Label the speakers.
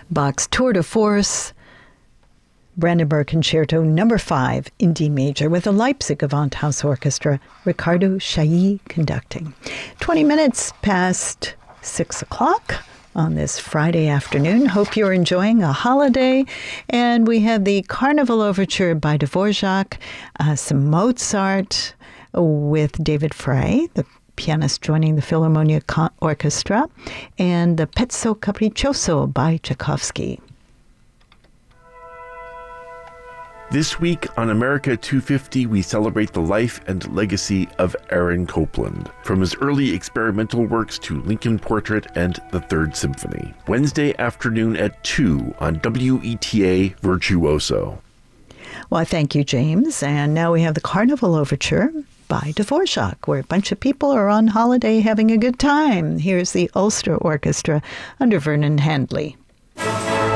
Speaker 1: Bach's Tour de Force, Brandenburg Concerto No. 5 in D major with the Leipzig Gewandhaus Orchestra, Ricardo Chailly conducting. 20 minutes past 6 o'clock on this Friday afternoon. Hope you're enjoying a holiday. And we have the Carnival Overture by Dvorak, some Mozart with David Frey, the pianist joining the Philharmonia Orchestra, and the Pezzo Capriccioso by Tchaikovsky.
Speaker 2: This week on America 250, we celebrate the life and legacy of Aaron Copland, from his early experimental works to Lincoln Portrait and the Third Symphony. Wednesday afternoon at 2 on WETA Virtuoso.
Speaker 1: Well, thank you, James. And now we have the Carnival Overture by Dvorak, where a bunch of people are on holiday having a good time. Here's the Ulster Orchestra under Vernon Handley.